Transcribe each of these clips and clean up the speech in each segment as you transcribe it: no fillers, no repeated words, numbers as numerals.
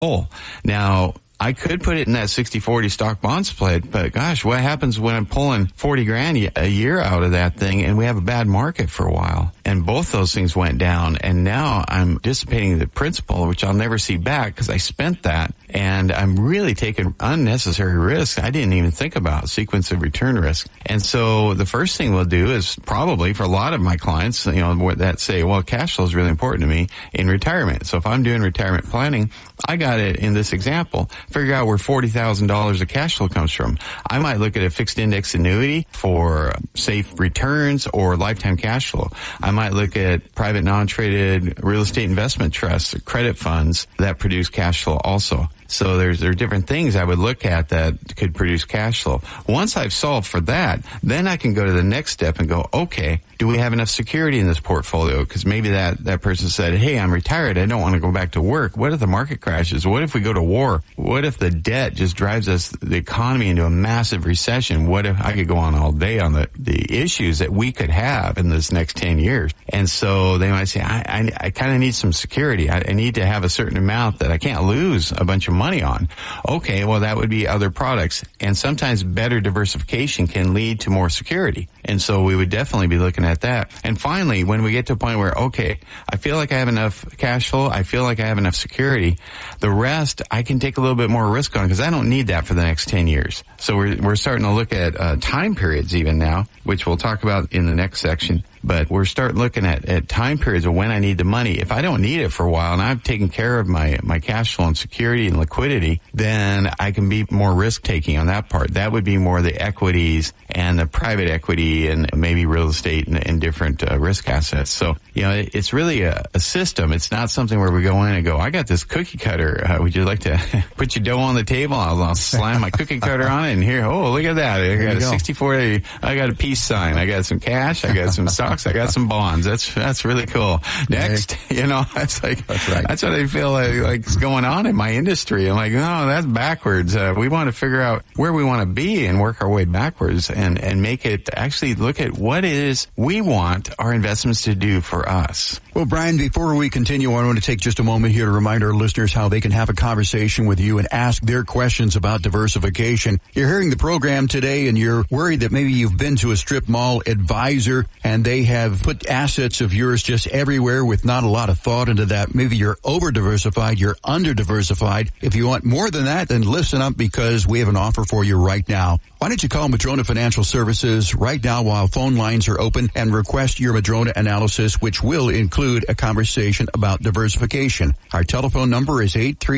whole. Now, I could put it in that 60-40 stock bond split, but gosh, what happens when I'm pulling 40 grand a year out of that thing and we have a bad market for a while? And both those things went down, and now I'm dissipating the principal, which I'll never see back because I spent that, and I'm really taking unnecessary risks I didn't even think about, sequence of return risk. And so the first thing we'll do is probably for a lot of my clients, that say, well, cash flow is really important to me in retirement. So if I'm doing retirement planning, I got it in this example. Figure out where $40,000 of cash flow comes from. I might look at a fixed index annuity for safe returns or lifetime cash flow. I might look at private non-traded real estate investment trusts, credit funds that produce cash flow also. So there are different things I would look at that could produce cash flow. Once I've solved for that, then I can go to the next step and go, okay, do we have enough security in this portfolio? Because maybe that person said, hey, I'm retired. I don't want to go back to work. What if the market crashes? What if we go to war? What if the debt just drives the economy into a massive recession? What if I could go on all day on the issues that we could have in this next 10 years? And so they might say, I kind of need some security. I need to have a certain amount that I can't lose a bunch of money on. Okay, well, that would be other products. And sometimes better diversification can lead to more security. And so we would definitely be looking at that. And finally, when we get to a point where, okay, I feel like I have enough cash flow, I feel like I have enough security, the rest I can take a little bit more risk on because I don't need that for the next 10 years. So we're starting to look at time periods even now, which we'll talk about in the next section. But we're starting looking at time periods of when I need the money. If I don't need it for a while and I've taken care of my cash flow and security and liquidity, then I can be more risk taking on that part. That would be more the equities and the private equity and maybe real estate and different risk assets. So, it's really a system. It's not something where we go in and go, I got this cookie cutter. Would you like to put your dough on the table? I'll slam my cookie cutter on it and here, oh, look at that. I got a 60-40. I got a peace sign. I got some cash. I got some stocks. I got some bonds. That's really cool. Next, that's right. That's what I feel like is going on in my industry. I'm like, no, that's backwards. We want to figure out where we want to be and work our way backwards and make it actually look at what it is we want our investments to do for us. Well, Brian, before we continue, I want to take just a moment here to remind our listeners how they can have a conversation with you and ask their questions about diversification. You're hearing the program today and you're worried that maybe you've been to a strip mall advisor and they have put assets of yours just everywhere with not a lot of thought into that. Maybe you're over-diversified, you're under-diversified. If you want more than that, then listen up because we have an offer for you right now. Why don't you call Madrona Financial Services right now while phone lines are open and request your Madrona analysis, which will include a conversation about diversification. Our telephone number is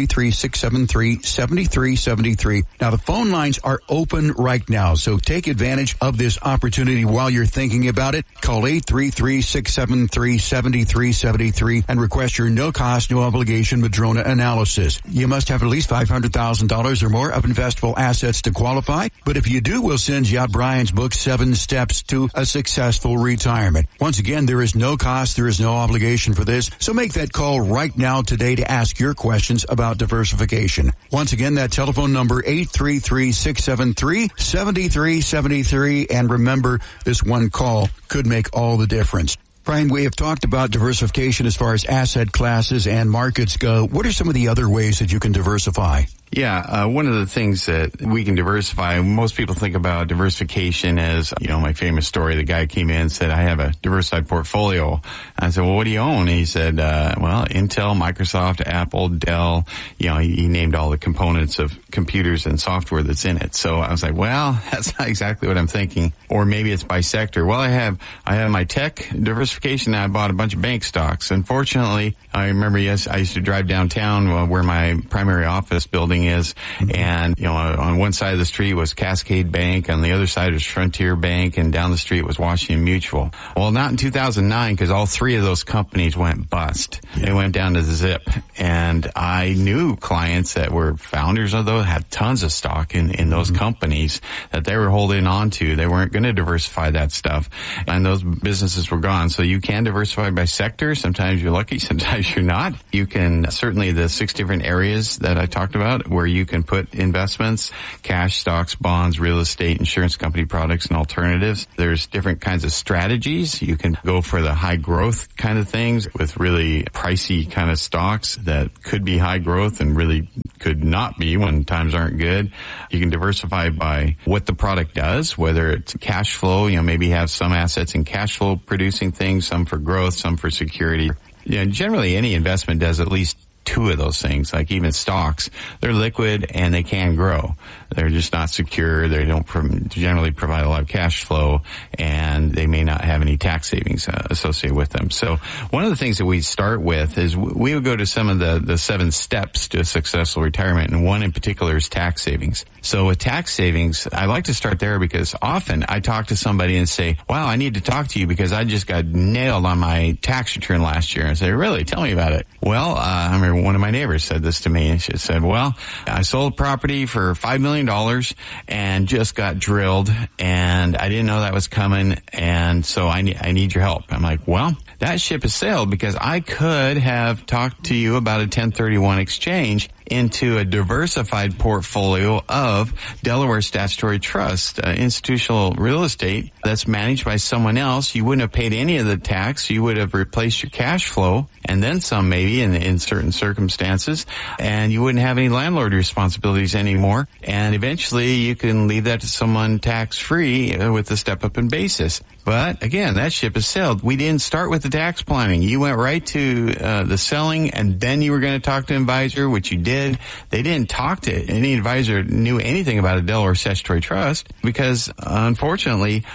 833-673-7373. Now, the phone lines are open right now, so take advantage of this opportunity while you're thinking about it. Call 833-673-7373 and request your no-cost, no-obligation Madrona analysis. You must have at least $500,000 or more of investable assets to qualify, but if you do, we'll send you out Brian's book, 7 Steps to a Successful Retirement. Once again, there is no cost, there is no obligation for this, so make that call right now today to ask your questions about diversification. Once again, that telephone number, 833-673-7373, and remember, this one call could make all the difference. Brian, we have talked about diversification as far as asset classes and markets go. What are some of the other ways that you can diversify? Yeah, one of the things that we can diversify, most people think about diversification as, my famous story, the guy came in and said, I have a diversified portfolio. I said, well, what do you own? And he said, Intel, Microsoft, Apple, Dell, he named all the components of computers and software that's in it. So I was like, well, that's not exactly what I'm thinking. Or maybe it's by sector. Well, I have my tech diversification. I bought a bunch of bank stocks. Unfortunately, I remember, I used to drive downtown where my primary office building is, and on one side of the street was Cascade Bank, on the other side was Frontier Bank, and down the street was Washington Mutual. Well, not in 2009, because all three of those companies went bust. Yeah. They went down to the zip, and I knew clients that were founders of those, had tons of stock in those companies that they were holding on to. They weren't going to diversify that stuff, and those businesses were gone. So you can diversify by sector. Sometimes you're lucky, sometimes you're not. You can certainly, the 6 different areas that I talked about, out where you can put investments, cash, stocks, bonds, real estate, insurance company products, and alternatives. There's different kinds of strategies. You can go for the high growth kind of things with really pricey kind of stocks that could be high growth and really could not be when times aren't good. You can diversify by what the product does, whether it's cash flow, maybe have some assets in cash flow producing things, some for growth, some for security. Generally any investment does at least two of those things, like even stocks. They're liquid and they can grow. They're just not secure. They don't generally provide a lot of cash flow, and they may not have any tax savings associated with them. So one of the things that we start with is we would go to some of the 7 steps to a successful retirement, and one in particular is tax savings. So with tax savings, I like to start there because often I talk to somebody and say, wow, I need to talk to you because I just got nailed on my tax return last year. And I say, really? Tell me about it. Well, I remember one of my neighbors said this to me, and she said, well, I sold property for $5 million and just got drilled, and I didn't know that was coming, and so I need your help. I'm like, well, that ship has sailed because I could have talked to you about a 1031 exchange into a diversified portfolio of Delaware statutory trust, institutional real estate that's managed by someone else. You wouldn't have paid any of the tax. You would have replaced your cash flow and then some maybe in certain circumstances, and you wouldn't have any landlord responsibilities anymore. And eventually you can leave that to someone tax-free with a step-up in basis. But again, that ship has sailed. We didn't start with the tax planning. You went right to the selling, and then you were going to talk to an advisor, which you did. They didn't talk to any advisor knew anything about a Delaware statutory trust because, unfortunately,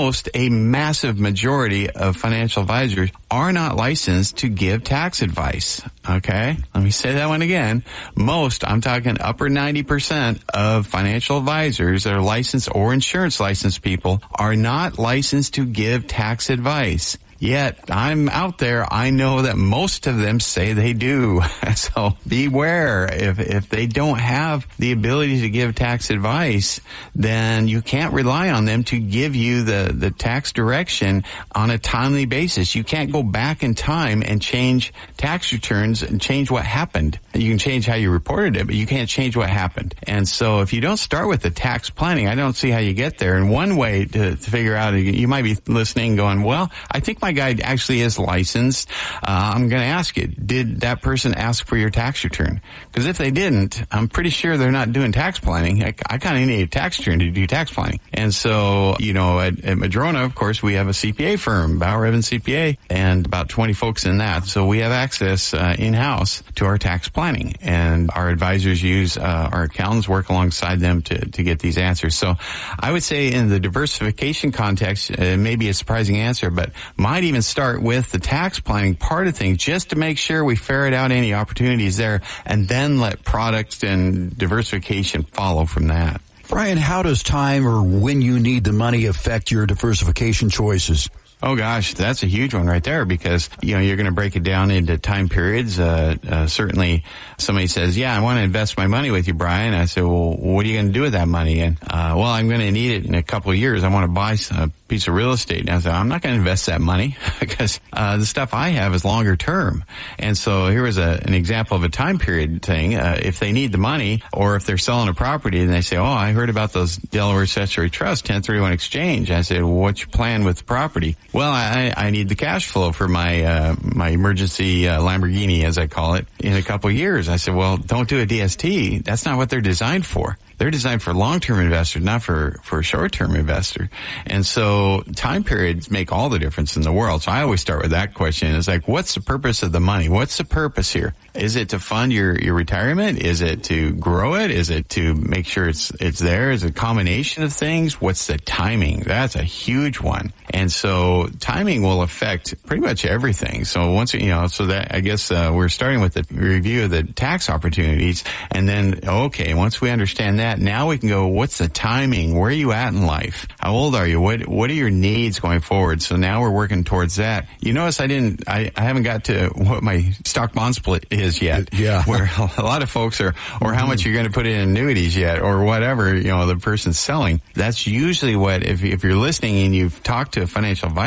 a massive majority of financial advisors are not licensed to give tax advice. Okay? Let me say that one again. I'm talking upper 90% of financial advisors that are licensed or insurance licensed people are not licensed to give tax advice. Yet, I'm out there, I know that most of them say they do. So beware. If they don't have the ability to give tax advice, then you can't rely on them to give you the tax direction on a timely basis. You can't go back in time and change tax returns and change what happened. You can change how you reported it, but you can't change what happened. And so if you don't start with the tax planning, I don't see how you get there. And one way to figure out, you might be listening going, well, I think my guy actually is licensed. I'm going to ask you, did that person ask for your tax return? Because if they didn't, I'm pretty sure they're not doing tax planning. I kind of need a tax return to do tax planning. And so, at Madrona, of course, we have a CPA firm, Bauer Evans CPA, and about 20 folks in that. So we have access in-house to our tax planning. And our advisors use, our accountants work alongside them to get these answers. So I would say in the diversification context, it may be a surprising answer, but might even start with the tax planning part of things just to make sure we ferret out any opportunities there and then let products and diversification follow from that. Brian, how does time or when you need the money affect your diversification choices? Oh gosh, that's a huge one right there because, you're going to break it down into time periods. Certainly somebody says, yeah, I want to invest my money with you, Brian. I say, well, what are you going to do with that money? And, I'm going to need it in a couple of years. I want to buy a piece of real estate. And I said, I'm not going to invest that money because, the stuff I have is longer term. And so here was an example of a time period thing. If they need the money or if they're selling a property and they say, oh, I heard about those Delaware statutory trust 1031 exchange. I said, well, what's your plan with the property? Well, I need the cash flow for my emergency Lamborghini, as I call it, in a couple of years. I said, well, don't do a DST. That's not what they're designed for. They're designed for long-term investors, not for a short-term investor. And so time periods make all the difference in the world. So I always start with that question. It's like, what's the purpose of the money? What's the purpose here? Is it to fund your retirement? Is it to grow it? Is it to make sure it's there? Is it a combination of things? What's the timing? That's a huge one. And so timing will affect pretty much everything. So once, so that I guess we're starting with the review of the tax opportunities. And then, okay, once we understand that, now we can go, what's the timing? Where are you at in life? How old are you? What are your needs going forward? So now we're working towards that. You notice I haven't got to what my stock bond split is yet. Yeah. Where a lot of folks or how much you're going to put in annuities yet or whatever, the person's selling. That's usually what, if you're listening and you've talked to a financial advisor,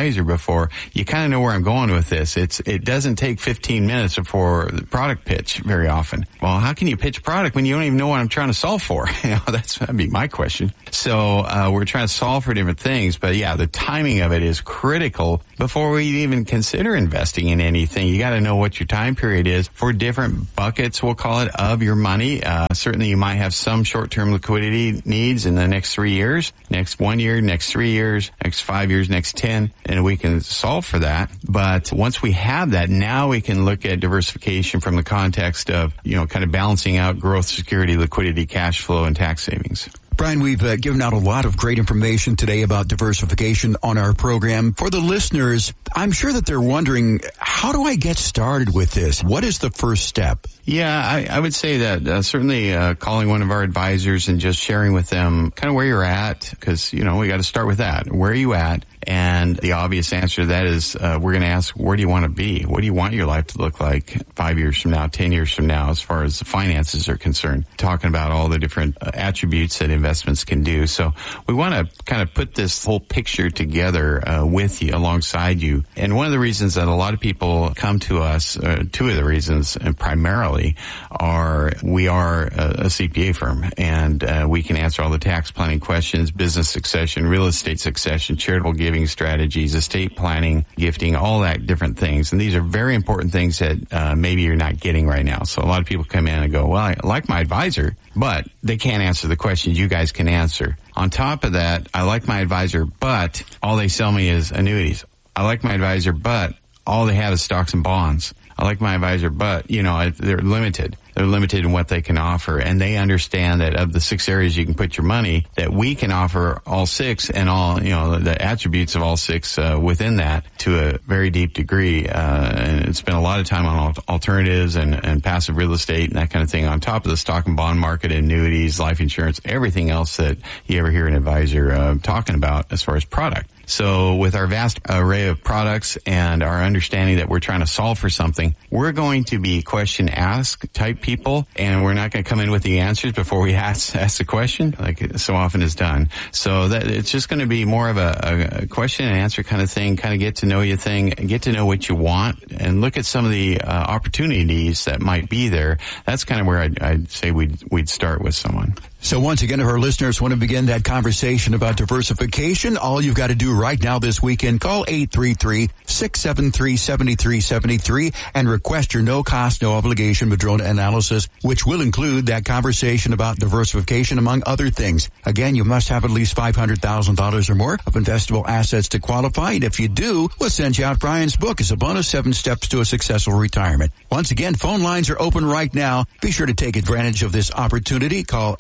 advisor before, you kind of know where I'm going with this. It doesn't take 15 minutes before the product pitch very often. Well, how can you pitch a product when you don't even know what I'm trying to solve for? That'd be my question. So we're trying to solve for different things, but yeah, the timing of it is critical before we even consider investing in anything. You got to know what your time period is for different buckets, we'll call it, of your money. Certainly you might have some short-term liquidity needs in the next 3 years, next 1 year, next 3 years, next 5 years, next 10, and we can solve for that. But once we have that, now we can look at diversification from the context of, kind of balancing out growth, security, liquidity, cash flow, and tax savings. Brian, we've given out a lot of great information today about diversification on our program. For the listeners, I'm sure that they're wondering, how do I get started with this? What is the first step? Yeah, I would say that certainly calling one of our advisors and just sharing with them kind of where you're at, because, we got to start with that. Where are you at? And the obvious answer to that is we're going to ask, where do you want to be? What do you want your life to look like 5 years from now, 10 years from now, as far as the finances are concerned? Talking about all the different attributes that investments can do. So we want to kind of put this whole picture together with you, alongside you. And one of the reasons that a lot of people come to us, two of the reasons, and primarily, are we are a CPA firm, and we can answer all the tax planning questions, business succession, real estate succession, charitable giving strategies, estate planning, gifting, all that different things. And these are very important things that maybe you're not getting right now. So a lot of people come in and go, well, I like my advisor, but they can't answer the questions you guys can answer. On top of that, I like my advisor, but all they sell me is annuities. I like my advisor, but all they have is stocks and bonds. I like my advisor, but, they're limited. They're limited in what they can offer, and they understand that of the 6 areas you can put your money, that we can offer all 6 and all, the attributes of all 6 within that to a very deep degree. And spend a lot of time on alternatives and passive real estate and that kind of thing, on top of the stock and bond market, annuities, life insurance, everything else that you ever hear an advisor talking about as far as product. So with our vast array of products and our understanding that we're trying to solve for something, we're going to be question ask type people, and we're not going to come in with the answers before we ask the question, like so often is done. So that it's just going to be more of a question and answer kind of thing, kind of get to know you thing, get to know what you want, and look at some of the opportunities that might be there. That's kind of where I'd say we'd start with someone. So once again, if our listeners want to begin that conversation about diversification, all you've got to do right now this weekend, call 833-673-7373 and request your no-cost, no-obligation Madrona analysis, which will include that conversation about diversification, among other things. Again, you must have at least $500,000 or more of investable assets to qualify, and if you do, we'll send you out Brian's book as a bonus, 7 Steps to a Successful Retirement. Once again, phone lines are open right now. Be sure to take advantage of this opportunity. Call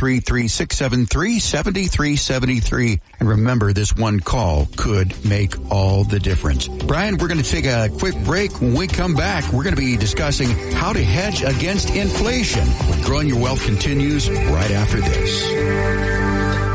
833-673-7373. And remember, this one call could make all the difference. Brian, we're going to take a quick break. When we come back, we're going to be discussing how to hedge against inflation. Growing Your Wealth continues right after this.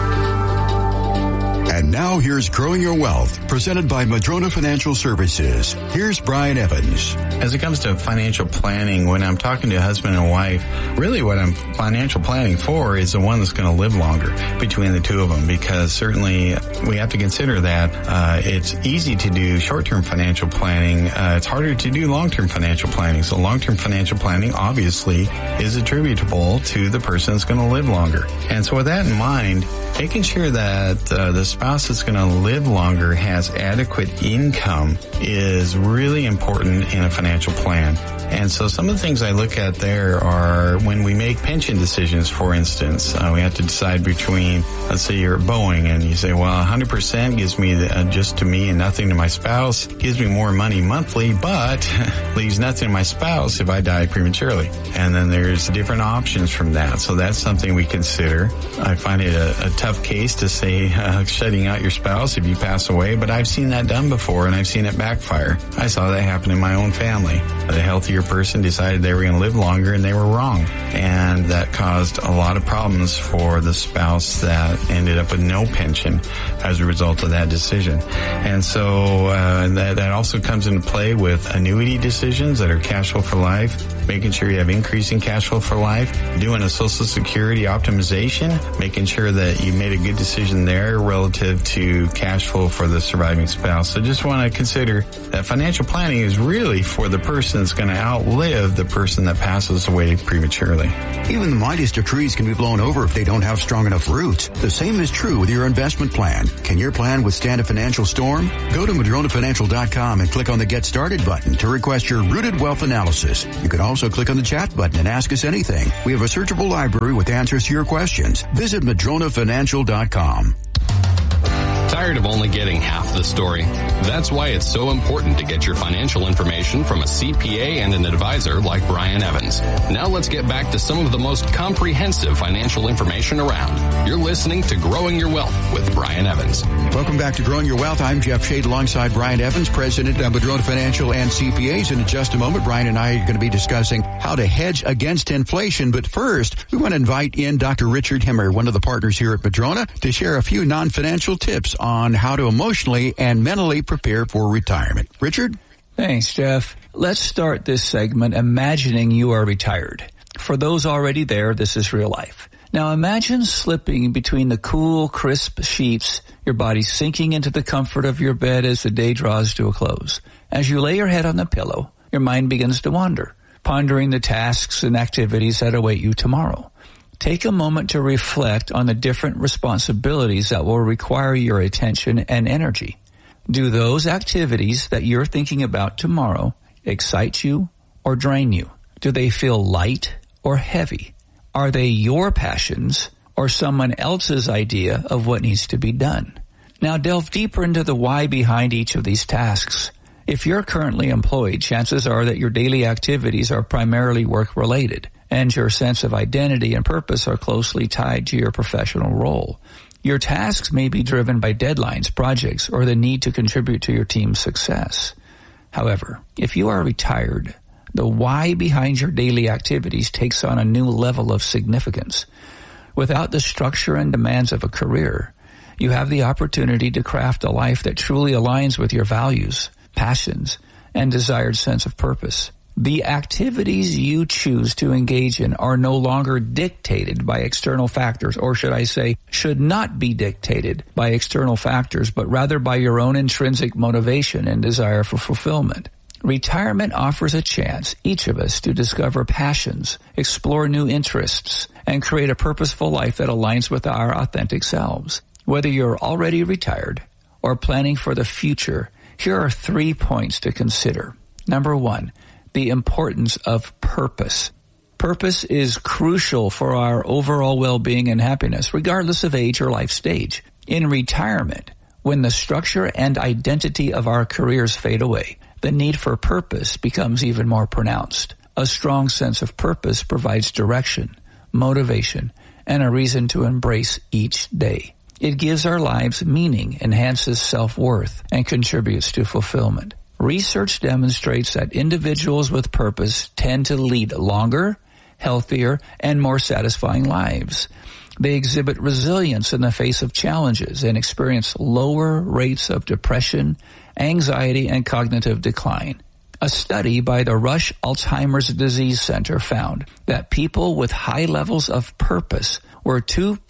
And now here's Growing Your Wealth, presented by Madrona Financial Services. Here's Brian Evans. As it comes to financial planning, when I'm talking to a husband and wife, really what I'm financial planning for is the one that's going to live longer between the two of them, because certainly we have to consider that it's easy to do short-term financial planning. It's harder to do long-term financial planning. So long-term financial planning obviously is attributable to the person that's going to live longer. And so with that in mind, making sure that the spouse that's going to live longer has adequate income is really important in a financial plan. And so some of the things I look at there are when we make pension decisions, for instance, we have to decide between, let's say you're at Boeing and you say, well, 100% gives me just to me and nothing to my spouse, gives me more money monthly, but leaves nothing to my spouse if I die prematurely. And then there's different options from that. So that's something we consider. I find it a tough case to say shutting out your spouse if you pass away, but I've seen that done before and I've seen it backfire. I saw that happen in my own family. The healthier person decided they were going to live longer and they were wrong. And that caused a lot of problems for the spouse that ended up with no pension as a result of that decision. And so that also comes into play with annuity decisions that are cash flow for life. making sure you have increasing cash flow for life, doing a Social Security optimization, making sure that you made a good decision there relative to cash flow for the surviving spouse. So just want to consider that financial planning is really for the person that's going to outlive the person that passes away prematurely. Even the mightiest of trees can be blown over if they don't have strong enough roots. The same is true with your investment plan. Can your plan withstand a financial storm? Go to MadronaFinancial.com and click on the Get Started button to request your Rooted Wealth Analysis. You can also click on the chat button and ask us anything. We have a searchable library with answers to your questions. Visit MadronaFinancial.com. Tired of only getting half the story? That's why it's so important to get your financial information from a CPA and an advisor like Brian Evans. Now let's get back to some of the most comprehensive financial information around. You're listening to Growing Your Wealth with Brian Evans. Welcome back to Growing Your Wealth. I'm Jeff Shade alongside Brian Evans, president of Madrona Financial and CPAs. And in just a moment, Brian and I are going to be discussing how to hedge against inflation. But first, we want to invite in Dr. Richard Himmer, one of the partners here at Madrona, to share a few non-financial tips on how to emotionally and mentally prepare for retirement. Richard? Thanks, Jeff. Let's start this segment imagining you are retired. For those already there, this is real life. Now imagine slipping between the cool, crisp sheets, your body sinking into the comfort of your bed as the day draws to a close. As you lay your head on the pillow, your mind begins to wander, pondering the tasks and activities that await you tomorrow. Take a moment to reflect on the different responsibilities that will require your attention and energy. Do those activities that you're thinking about tomorrow excite you or drain you? Do they feel light or heavy? Are they your passions or someone else's idea of what needs to be done? Now delve deeper into the why behind each of these tasks. If you're currently employed, chances are that your daily activities are primarily work-related, and your sense of identity and purpose are closely tied to your professional role. Your tasks may be driven by deadlines, projects, or the need to contribute to your team's success. However, if you are retired, the why behind your daily activities takes on a new level of significance. Without the structure and demands of a career, you have the opportunity to craft a life that truly aligns with your values, passions, and desired sense of purpose. The activities you choose to engage in are no longer dictated by external factors, or should I say, should not be dictated by external factors, but rather by your own intrinsic motivation and desire for fulfillment. Retirement offers a chance, each of us, to discover passions, explore new interests, and create a purposeful life that aligns with our authentic selves. Whether you're already retired or planning for the future, here are 3 points to consider. Number 1, the importance of purpose. Purpose is crucial for our overall well-being and happiness, regardless of age or life stage. In retirement, when the structure and identity of our careers fade away, the need for purpose becomes even more pronounced. A strong sense of purpose provides direction, motivation, and a reason to embrace each day. It gives our lives meaning, enhances self-worth, and contributes to fulfillment. Research demonstrates that individuals with purpose tend to lead longer, healthier, and more satisfying lives. They exhibit resilience in the face of challenges and experience lower rates of depression, anxiety, and cognitive decline. A study by the Rush Alzheimer's Disease Center found that people with high levels of purpose were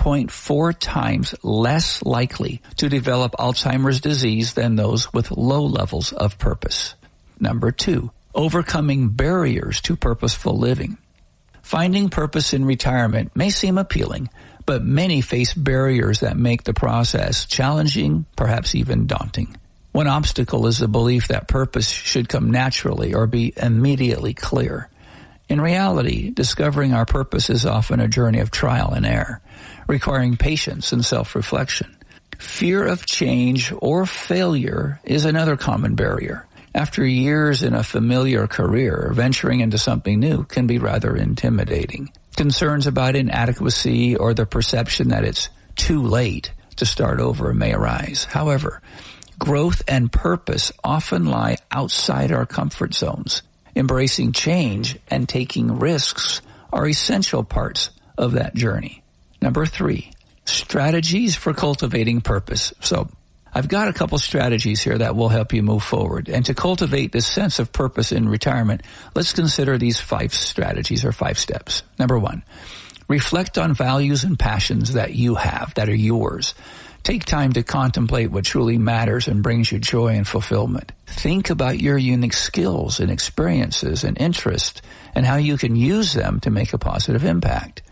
2.4 times less likely to develop Alzheimer's disease than those with low levels of purpose. Number 2, overcoming barriers to purposeful living. Finding purpose in retirement may seem appealing, but many face barriers that make the process challenging, perhaps even daunting. One obstacle is the belief that purpose should come naturally or be immediately clear. In reality, discovering our purpose is often a journey of trial and error, requiring patience and self-reflection. Fear of change or failure is another common barrier. After years in a familiar career, venturing into something new can be rather intimidating. Concerns about inadequacy or the perception that it's too late to start over may arise. However, growth and purpose often lie outside our comfort zones. Embracing change and taking risks are essential parts of that journey. Number 3, strategies for cultivating purpose. So, I've got a couple strategies here that will help you move forward. And to cultivate this sense of purpose in retirement, let's consider these 5 strategies or 5 steps. Number 1, reflect on values and passions that you have, that are yours. Take time to contemplate what truly matters and brings you joy and fulfillment. Think about your unique skills and experiences and interests and how you can use them to make a positive impact.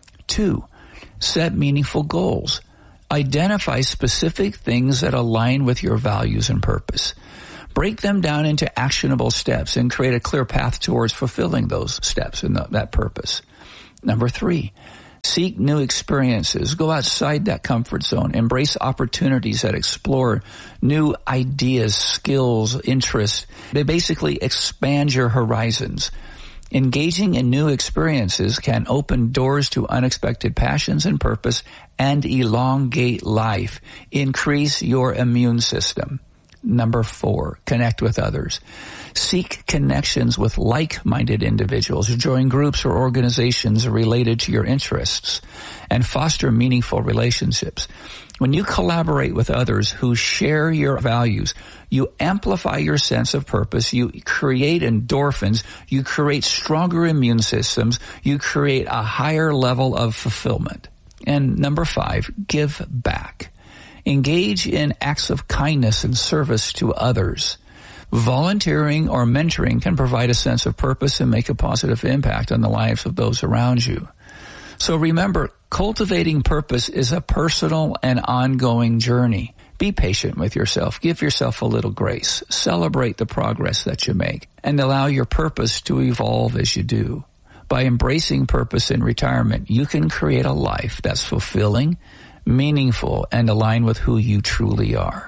2, set meaningful goals. Identify specific things that align with your values and purpose. Break them down into actionable steps and create a clear path towards fulfilling those steps and that purpose. Number 3, seek new experiences. Go outside that comfort zone. Embrace opportunities that explore new ideas, skills, interests. They basically expand your horizons. Engaging in new experiences can open doors to unexpected passions and purpose and elongate life. Increase your immune system. Number 4, connect with others. Seek connections with like-minded individuals. Join groups or organizations related to your interests and foster meaningful relationships. When you collaborate with others who share your values, you amplify your sense of purpose, you create endorphins, you create stronger immune systems, you create a higher level of fulfillment. And number 5, give back. Engage in acts of kindness and service to others. Volunteering or mentoring can provide a sense of purpose and make a positive impact on the lives of those around you. So remember, cultivating purpose is a personal and ongoing journey. Be patient with yourself. Give yourself a little grace. Celebrate the progress that you make and allow your purpose to evolve as you do. By embracing purpose in retirement, you can create a life that's fulfilling, meaningful, and aligned with who you truly are.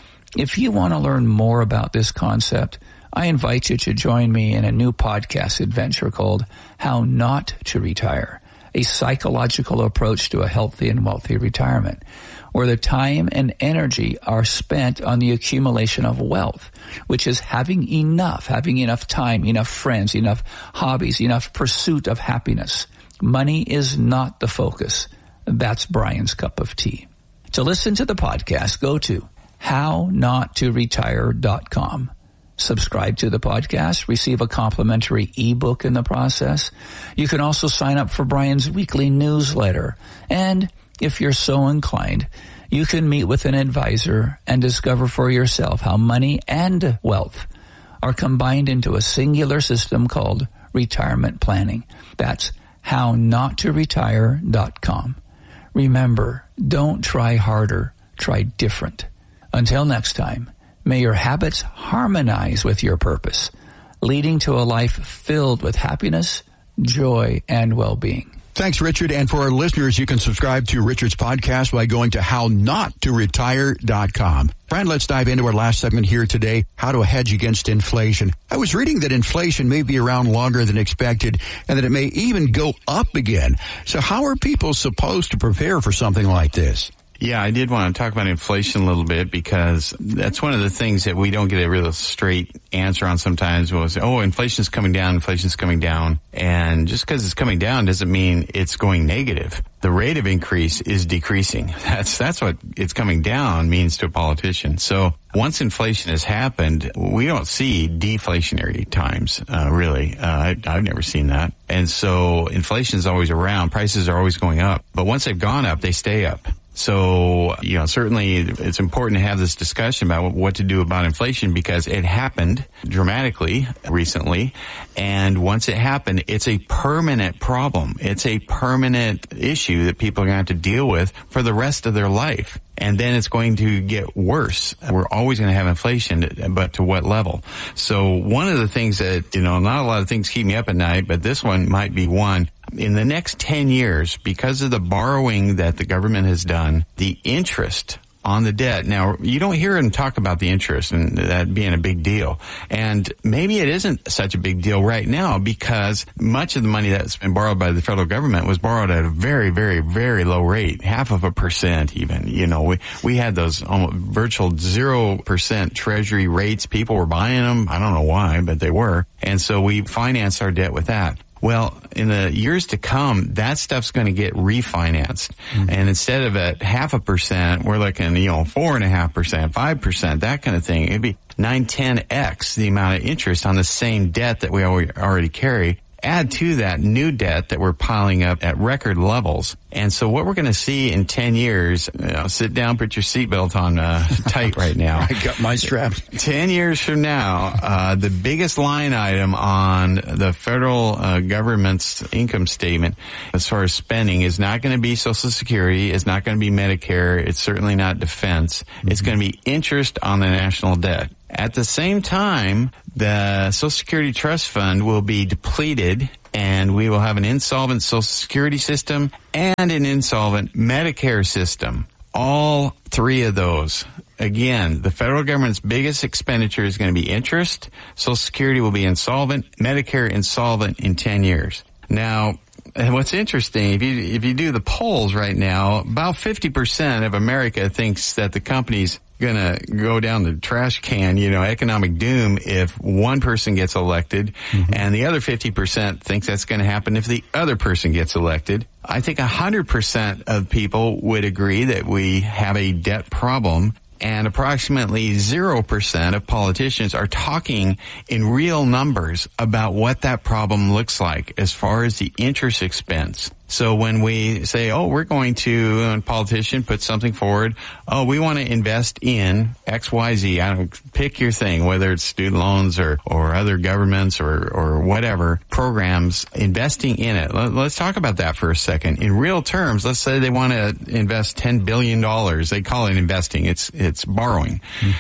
If you want to learn more about this concept, I invite you to join me in a new podcast adventure called How Not to Retire, a psychological approach to a healthy and wealthy retirement, where the time and energy are spent on the accumulation of wealth, which is having enough time, enough friends, enough hobbies, enough pursuit of happiness. Money is not the focus. That's Brian's cup of tea. To listen to the podcast, go to hownottoretire.com. Subscribe to the podcast, receive a complimentary ebook in the process. You can also sign up for Brian's weekly newsletter. And if you're so inclined, you can meet with an advisor and discover for yourself how money and wealth are combined into a singular system called retirement planning. That's hownottoretire.com. Remember, don't try harder, try different. Until next time, may your habits harmonize with your purpose, leading to a life filled with happiness, joy, and well-being. Thanks, Richard. And for our listeners, you can subscribe to Richard's podcast by going to hownottoretire.com. Brian, let's dive into our last segment here today, how to hedge against inflation. I was reading that inflation may be around longer than expected and that it may even go up again. So how are people supposed to prepare for something like this? Yeah, I did want to talk about inflation a little bit because that's one of the things that we don't get a real straight answer on sometimes. We'll say, inflation's coming down. And just because it's coming down doesn't mean it's going negative. The rate of increase is decreasing. That's what it's coming down means to a politician. So once inflation has happened, we don't see deflationary times, really. I've never seen that. And so inflation is always around. Prices are always going up. But once they've gone up, they stay up. So, certainly it's important to have this discussion about what to do about inflation because it happened dramatically recently. And once it happened, it's a permanent problem. It's a permanent issue that people are going to have to deal with for the rest of their life. And then it's going to get worse. We're always going to have inflation, but to what level? So one of the things that, not a lot of things keep me up at night, but this one might be one. In the next 10 years, because of the borrowing that the government has done, the interest on the debt. Now, you don't hear them talk about the interest and that being a big deal. And maybe it isn't such a big deal right now because much of the money that's been borrowed by the federal government was borrowed at a very, very, very low rate, 0.5% even. We had those virtual 0% treasury rates. People were buying them. I don't know why, but they were. And so we financed our debt with that. Well, in the years to come, that stuff's going to get refinanced. And instead of at 0.5%, we're looking, 4.5%, 5%, that kind of thing. It'd be 9-10x the amount of interest on the same debt that we already carry. Add to that new debt that we're piling up at record levels. And so what we're going to see in 10 years, sit down, put your seatbelt on tight right now. I got my straps. 10 years from now, the biggest line item on the federal government's income statement as far as spending is not going to be Social Security. It's not going to be Medicare. It's certainly not defense. It's going to be interest on the national debt. At the same time, the Social Security Trust Fund will be depleted, and we will have an insolvent Social Security system and an insolvent Medicare system. All three of those. Again, the federal government's biggest expenditure is going to be interest. Social Security will be insolvent. Medicare insolvent in 10 years. Now, and what's interesting, if you do the polls right now, about 50% of America thinks that the company's gonna go down the trash can, economic doom if one person gets elected, and the other 50% thinks that's gonna happen if the other person gets elected. I think 100% of people would agree that we have a debt problem, and approximately 0% of politicians are talking in real numbers about what that problem looks like as far as the interest expense. So when we say, we're going to, a politician put something forward, we want to invest in XYZ, I don't pick your thing, whether it's student loans or other governments or whatever, programs, investing in it. Let's talk about that for a second. In real terms, let's say they want to invest $10 billion. They call it investing. It's borrowing.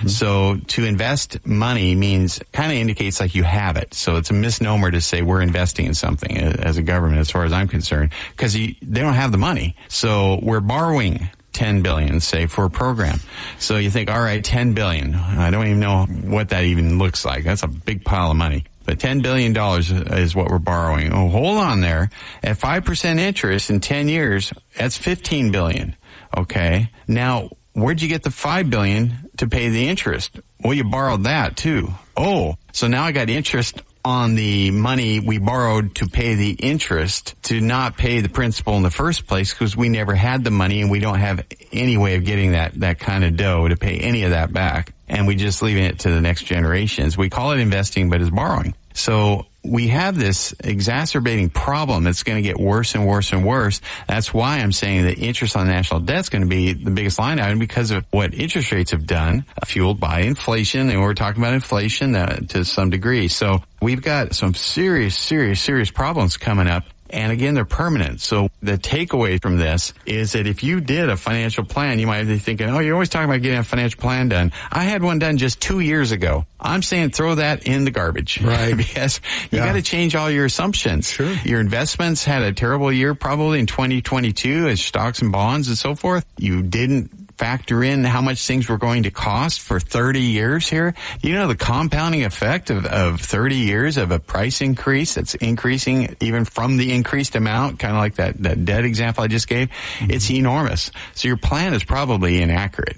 So to invest money means, kind of indicates like you have it. So it's a misnomer to say we're investing in something as a government, as far as I'm concerned, because they don't have the money. So we're borrowing $10 billion, say, for a program. So you think, all right, $10 billion. I don't even know what that even looks like. That's a big pile of money. But $10 billion is what we're borrowing. Oh, hold on there. At 5% interest in 10 years, that's $15 billion. Okay. Now, where'd you get the $5 billion to pay the interest? Well, you borrowed that too. Oh, so now I got interest on the money we borrowed to pay the interest, to not pay the principal in the first place, because we never had the money and we don't have any way of getting that kind of dough to pay any of that back. And we just leaving it to the next generations. We call it investing, but it's borrowing. So we have this exacerbating problem that's going to get worse and worse and worse. That's why I'm saying that interest on national debt is going to be the biggest line item, because of what interest rates have done, fueled by inflation. And we're talking about inflation to some degree. So we've got some serious problems coming up. And again, they're permanent. So the takeaway from this is that if you did a financial plan, you might be thinking, you're always talking about getting a financial plan done. I had one done just 2 years ago. I'm saying throw that in the garbage. Right. Because you got to change all your assumptions. Sure. Your investments had a terrible year probably in 2022 as stocks and bonds and so forth. You didn't factor in how much things were going to cost for 30 years here. You know, the compounding effect of 30 years of a price increase that's increasing even from the increased amount, kind of like that debt example I just gave, it's enormous. So your plan is probably inaccurate.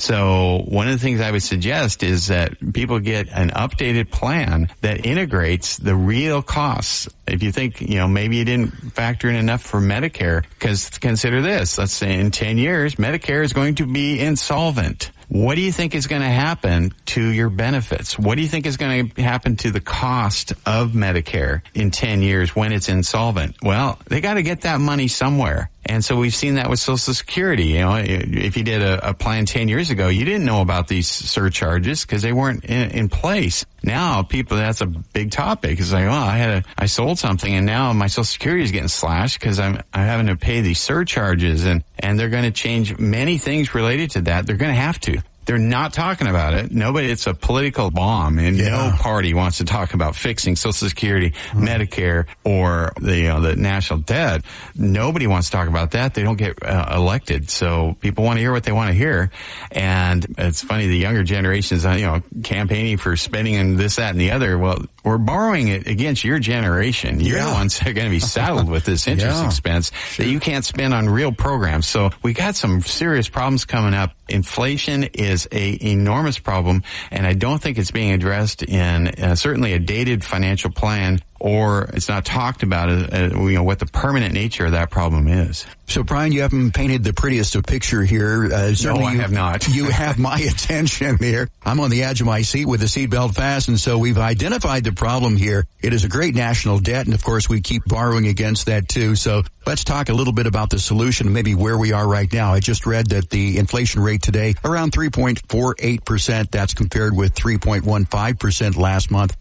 So one of the things I would suggest is that people get an updated plan that integrates the real costs. If you think, maybe you didn't factor in enough for Medicare, because consider this, let's say in 10 years, Medicare is going to be insolvent. What do you think is going to happen to your benefits? What do you think is going to happen to the cost of Medicare in 10 years when it's insolvent? Well, they got to get that money somewhere. And so we've seen that with Social Security. If you did a plan 10 years ago, you didn't know about these surcharges because they weren't in place. Now people, that's a big topic. It's like, I sold something and now my Social Security is getting slashed because I'm having to pay these surcharges, and they're going to change many things related to that. They're going to have to. They're not talking about it. It's a political bomb, and no party wants to talk about fixing Social Security, Medicare, or the national debt. Nobody wants to talk about that. They don't get elected. So people want to hear what they want to hear. And it's funny, the younger generations, campaigning for spending and this, that, and the other. Well, we're borrowing it against your generation. You're the ones that are going to be saddled with this interest expense that you can't spend on real programs. So we got some serious problems coming up. Inflation is a enormous problem, and I don't think it's being addressed in certainly a dated financial plan or it's not talked about, what the permanent nature of that problem is. So, Brian, you haven't painted the prettiest of picture here. No, I have not. You have my attention here. I'm on the edge of my seat with the seatbelt fastened, so we've identified the problem here. It is a great national debt, and of course we keep borrowing against that too. So let's talk a little bit about the solution and maybe where we are right now. I just read that the inflation rate today, around 3.48%. That's compared with 3.15% last month.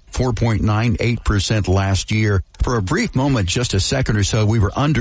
4.98% last year. For a brief moment, just a second or so, we were under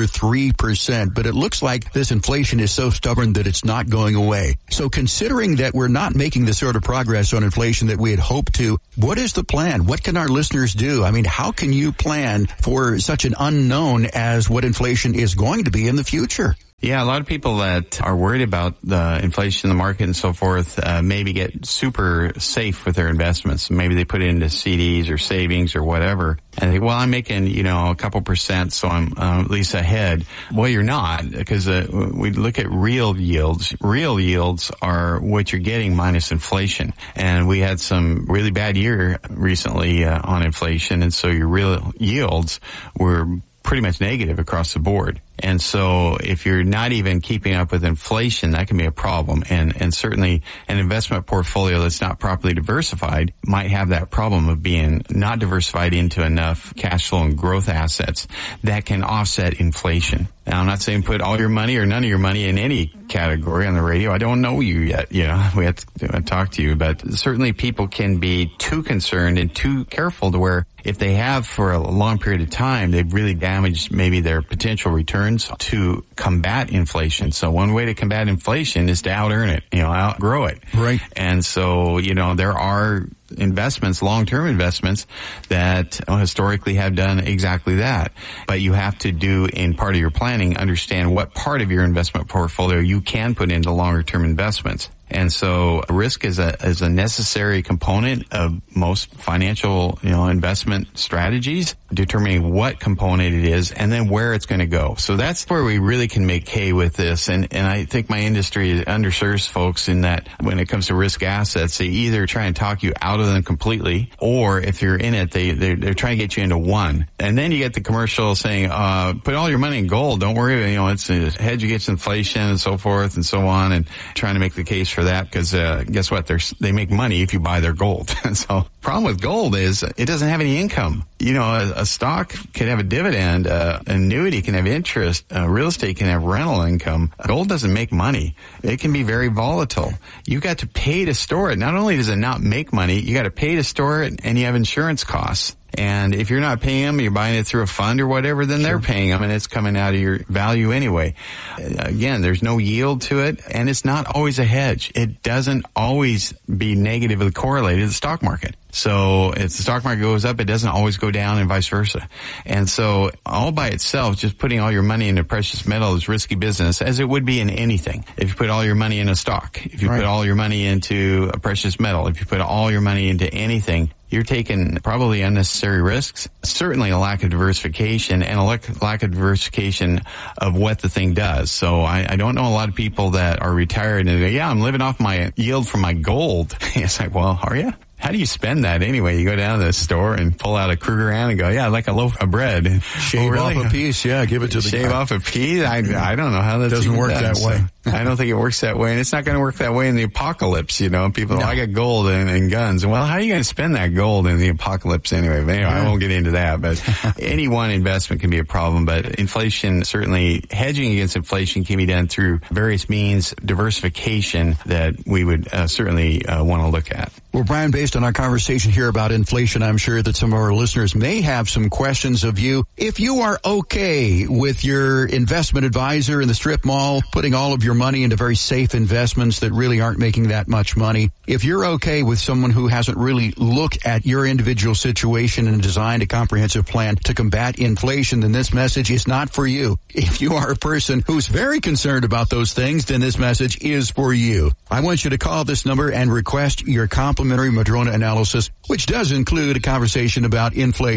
3%, but it looks like this inflation is so stubborn that it's not going away. So considering that we're not making the sort of progress on inflation that we had hoped to, what is the plan? What can our listeners do? I mean, how can you plan for such an unknown as what inflation is going to be in the future? Yeah, a lot of people that are worried about the inflation in the market and so forth maybe get super safe with their investments. Maybe they put it into CDs or savings or whatever. And they think, well, I'm making, a couple percent, so I'm at least ahead. Well, you're not, because we look at real yields. Real yields are what you're getting minus inflation. And we had some really bad year recently on inflation, and so your real yields were pretty much negative across the board. And so if you're not even keeping up with inflation, that can be a problem. And certainly an investment portfolio that's not properly diversified might have that problem of being not diversified into enough cash flow and growth assets that can offset inflation. Now, I'm not saying put all your money or none of your money in any category on the radio. I don't know you yet. We have to talk to you, but certainly people can be too concerned and too careful to where if they have for a long period of time, they've really damaged maybe their potential returns to combat inflation. So one way to combat inflation is to out-earn it, outgrow it. Right. And so, there are investments, long-term investments that historically have done exactly that. But you have to do in part of your planning, understand what part of your investment portfolio you can put into longer-term investments. And so risk is a necessary component of most financial, investment strategies, determining what component it is and then where it's going to go. So that's where we really can make hay with this. And I think my industry underserves folks in that when it comes to risk assets, they either try and talk you out of them completely, or if you're in it, they're trying to get you into one. And then you get the commercial saying, put all your money in gold. Don't worry, it's a hedge against inflation and so forth and so on, and trying to make the case for that because guess what? They make money if you buy their gold. And so problem with gold is it doesn't have any income. A stock can have a dividend, annuity can have interest, real estate can have rental income. Gold doesn't make money. It can be very volatile. You got to pay to store it. Not only does it not make money, you got to pay to store it, and you have insurance costs. And if you're not paying them, you're buying it through a fund or whatever, then they're paying them, and it's coming out of your value anyway. Again, there's no yield to it, and it's not always a hedge. It doesn't always be negatively correlated to the stock market. So if the stock market goes up, it doesn't always go down, and vice versa. And so all by itself, just putting all your money into precious metal is risky business, as it would be in anything. If you put all your money in a stock, if you put all your money into a precious metal, if you put all your money into anything, you're taking probably unnecessary risks, certainly a lack of diversification, and a lack of diversification of what the thing does. So I don't know a lot of people that are retired and go, I'm living off my yield from my gold. It's like, well, are you? How do you spend that anyway? You go down to the store and pull out a Krugerrand and go, I'd like a loaf of bread. Shave off a piece, give it to the guy. Shave off a piece? I don't know how that doesn't work that way. I don't think it works that way, and it's not going to work that way in the apocalypse. People, I got gold and guns. Well, how are you going to spend that gold in the apocalypse anyway? But anyway, I won't get into that. But any one investment can be a problem. But inflation, certainly hedging against inflation can be done through various means, diversification that we would certainly want to look at. Well, Brian, based on our conversation here about inflation, I'm sure that some of our listeners may have some questions of you. If you are okay with your investment advisor in the strip mall putting all of your money into very safe investments that really aren't making that much money, if you're okay with someone who hasn't really looked at your individual situation and designed a comprehensive plan to combat inflation, then this message is not for you. If you are a person who's very concerned about those things, then this message is for you. I want you to call this number and request your complimentary Madrona analysis, which does include a conversation about inflation.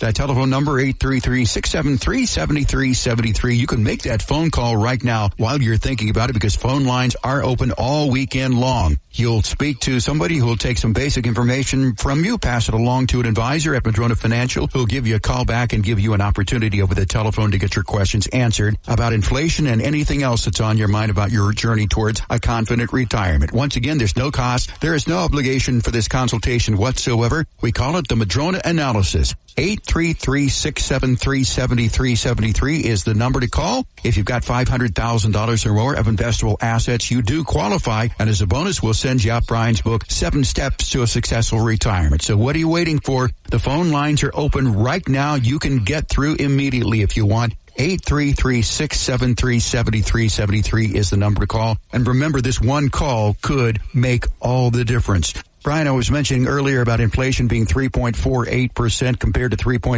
That telephone number, 833-673-7373. You can make that phone call right now while you're thinking about it, because phone lines are open all weekend long. You'll speak to somebody who will take some basic information from you, pass it along to an advisor at Madrona Financial, who'll give you a call back and give you an opportunity over the telephone to get your questions answered about inflation and anything else that's on your mind about your journey towards a confident retirement. Once again, there's no cost. There is no obligation for this consultation whatsoever. We call it the Madrona Analysis. 833-673-7373 is the number to call. If you've got $500,000 or more of investable assets, you do qualify. And as a bonus, we'll send you out Brian's book, 7 Steps to a Successful Retirement. So what are you waiting for? The phone lines are open right now. You can get through immediately if you want. 833-673-7373 is the number to call. And remember, this one call could make all the difference. Brian, I was mentioning earlier about inflation being 3.48% compared to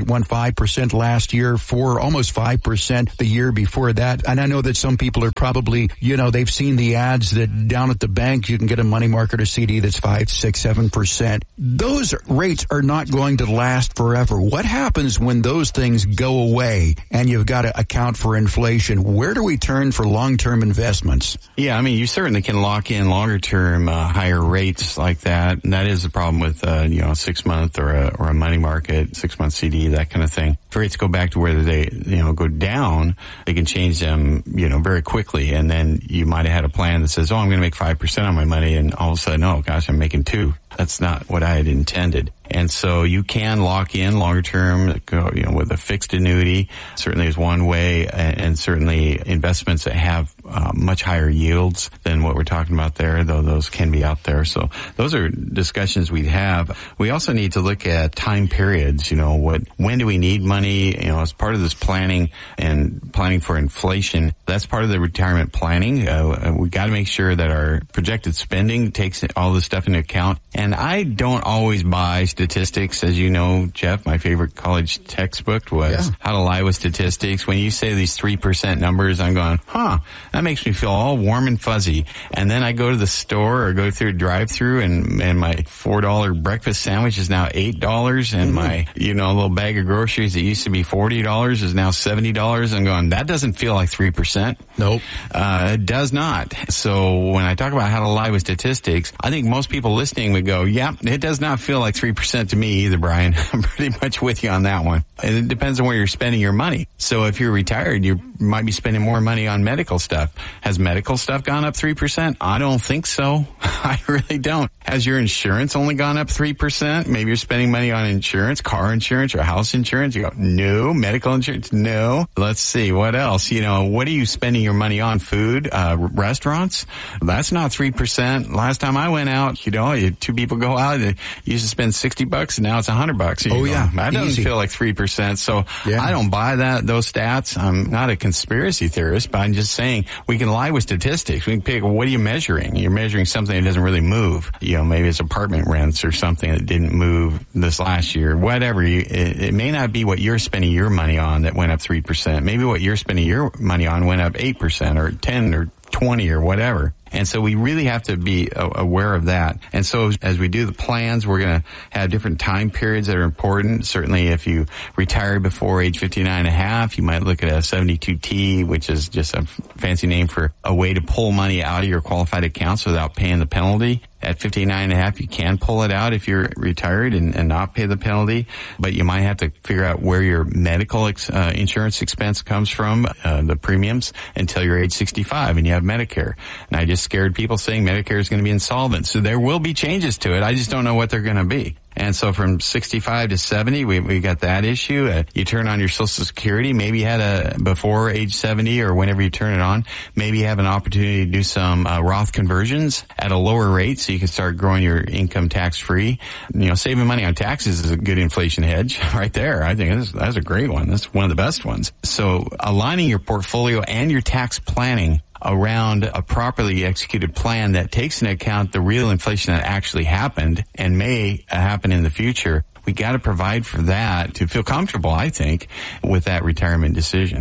3.15% last year, for almost 5% the year before that. And I know that some people are probably, they've seen the ads that down at the bank you can get a money market or CD that's 5, 6, 7%. Those rates are not going to last forever. What happens when those things go away and you've got to account for inflation? Where do we turn for long-term investments? Yeah, I mean, you certainly can lock in longer-term higher rates like that. And that is the problem with, a 6-month or a money market, 6-month CD, that kind of thing. If rates go back to where they, go down, they can change them, very quickly. And then you might have had a plan that says, I'm going to make 5% on my money. And all of a sudden, oh gosh, I'm making 2. That's not what I had intended. And so you can lock in longer term, with a fixed annuity. Certainly is one way, and certainly investments that have much higher yields than what we're talking about there, though those can be out there. So those are discussions we'd have. We also need to look at time periods. When do we need money? As part of this planning and planning for inflation, that's part of the retirement planning. We got to make sure that our projected spending takes all this stuff into account. And I don't always buy statistics. As you know, Jeff, my favorite college textbook was How to Lie with Statistics. When you say these 3% numbers, I'm going, that makes me feel all warm and fuzzy. And then I go to the store or go through a drive-through and my $4 breakfast sandwich is now $8, and my, little bag of groceries that used to be $40 is now $70. I'm going, that doesn't feel like 3%. Nope. It does not. So when I talk about how to lie with statistics, I think most people listening would go, it does not feel like 3% to me either, Brian. I'm pretty much with you on that one. And it depends on where you're spending your money. So if you're retired, you might be spending more money on medical stuff. Has medical stuff gone up 3%? I don't think so. I really don't. Has your insurance only gone up 3%? Maybe you're spending money on insurance, car insurance or house insurance. You go, no. Medical insurance? No. Let's see. What else? What are you spending your money on? Food, restaurants? That's not 3%. Last time I went out, 2 people go out, they used to spend $60 and now it's $100. That doesn't feel like 3%. So I don't buy those stats. I'm not a conspiracy theorist, but I'm just saying we can lie with statistics. We can pick, what are you measuring? You're measuring something that doesn't really move. Maybe it's apartment rents or something that didn't move this last year. Whatever. It may not be what you're spending your money on that went up 3%. Maybe what you're spending your money on went up 8% or 10 or 20 or whatever. And so we really have to be aware of that. And so as we do the plans, we're going to have different time periods that are important. Certainly if you retire before age 59 and a half, you might look at a 72T, which is just a fancy name for a way to pull money out of your qualified accounts without paying the penalty. At 59 and a half, you can pull it out if you're retired and not pay the penalty, but you might have to figure out where your medical insurance expense comes from, the premiums, until you're age 65 and you have Medicare. And I just scared people saying Medicare is going to be insolvent. So there will be changes to it. I just don't know what they're going to be. And so from 65 to 70, we got that issue. You turn on your Social Security. Maybe you had before age 70 or whenever you turn it on, maybe you have an opportunity to do some Roth conversions at a lower rate so you can start growing your income tax free. Saving money on taxes is a good inflation hedge right there. I think that's a great one. That's one of the best ones. So aligning your portfolio and your tax planning around a properly executed plan that takes into account the real inflation that actually happened and may happen in the future. We got to provide for that to feel comfortable, I think, with that retirement decision.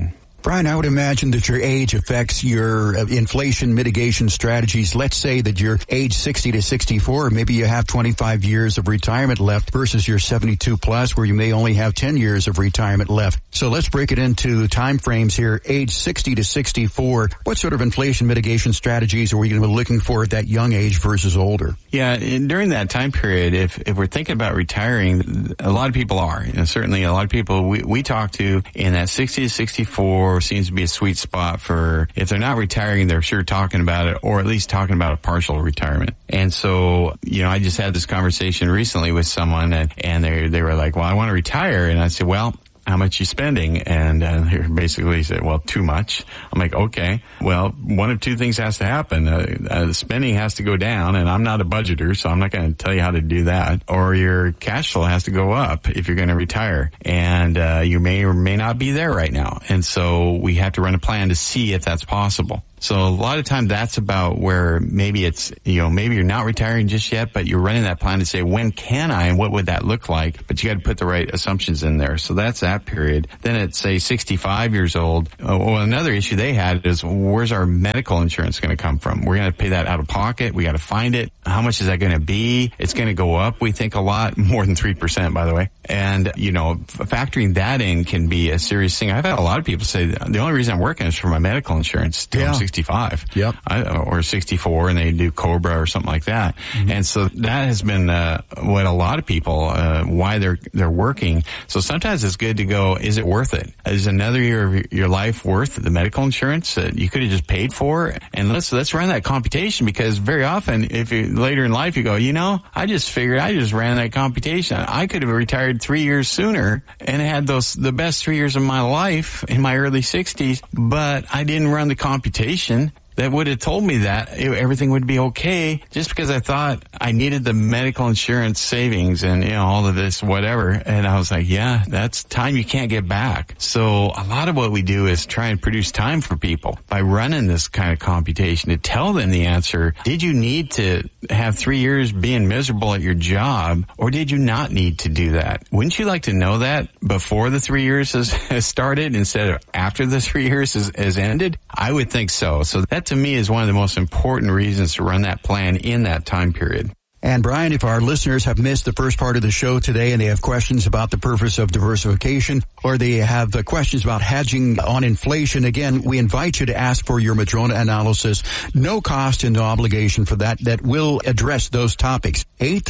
Brian, I would imagine that your age affects your inflation mitigation strategies. Let's say that you're age 60 to 64, maybe you have 25 years of retirement left versus your 72 plus where you may only have 10 years of retirement left. So let's break it into time frames here. Age 60 to 64, what sort of inflation mitigation strategies are we going to be looking for at that young age versus older? Yeah, during that time period, if we're thinking about retiring, a lot of people are. And certainly a lot of people we talk to in that 60 to 64 seems to be a sweet spot for, if they're not retiring, they're sure talking about it, or at least talking about a partial retirement. And so, I just had this conversation recently with someone and they were like, well, I want to retire. And I said, well, how much you spending? And he basically said, well, too much. I'm like, okay, well, one of two things has to happen. The spending has to go down, and I'm not a budgeter, so I'm not going to tell you how to do that. Or your cash flow has to go up if you're going to retire. And you may or may not be there right now. And so we have to run a plan to see if that's possible. So a lot of time that's about where maybe it's, maybe you're not retiring just yet, but you're running that plan to say, when can I and what would that look like? But you got to put the right assumptions in there. So that's that period. Then at, say, 65 years old, another issue they had is, where's our medical insurance going to come from? We're going to pay that out of pocket. We got to find it. How much is that going to be? It's going to go up, we think, a lot, more than 3%, by the way. And, factoring that in can be a serious thing. I've had a lot of people say, the only reason I'm working is for my medical insurance till I'm 65. Yep. Or 64, and they do COBRA or something like that. Mm-hmm. And so that has been what a lot of people, why they're working. So sometimes it's good to go, is it worth it? Is another year of your life worth the medical insurance that you could have just paid for? And let's run that computation, because very often, if you later in life you go, I just figured I just ran that computation. I could have retired 3 years sooner and had the best 3 years of my life in my early 60s, but I didn't run the computation that would have told me that everything would be okay, just because I thought I needed the medical insurance savings and, all of this, whatever. And I was like, yeah, that's time you can't get back. So a lot of what we do is try and produce time for people by running this kind of computation to tell them the answer. Did you need to have 3 years being miserable at your job, or did you not need to do that? Wouldn't you like to know that before the 3 years has started instead of after the 3 years has ended? I would think so. So that to me is one of the most important reasons to run that plan in that time period. And Brian, if our listeners have missed the first part of the show today and they have questions about the purpose of diversification, or they have questions about hedging on inflation, again, we invite you to ask for your Madrona analysis. No cost and no obligation for that. That will address those topics.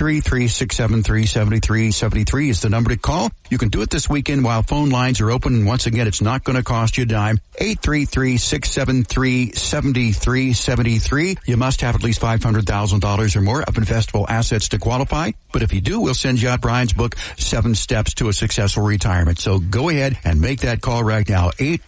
833-673-7373 is the number to call. You can do it this weekend while phone lines are open. And once again, it's not going to cost you a dime. 833-673-7373. You must have at least $500,000 or more of investable assets to qualify. But if you do, we'll send you out Brian's book, 7 Steps to a Successful Retirement. So go ahead and make that call right now,